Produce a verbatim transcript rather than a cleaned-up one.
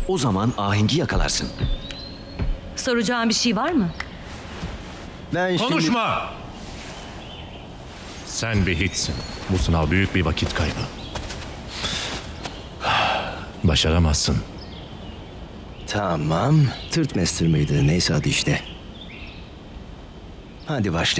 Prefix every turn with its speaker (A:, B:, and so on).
A: O zaman ahengi yakalarsın.
B: Soracağın bir şey var mı?
A: Ben şimdi...
C: Konuşma! Sen bir hiçsin. Bu sınav büyük bir vakit kaybı. Başaramazsın.
A: Tamam. Tırt Master mıydı? Neyse adı işte. Hadi başlayalım.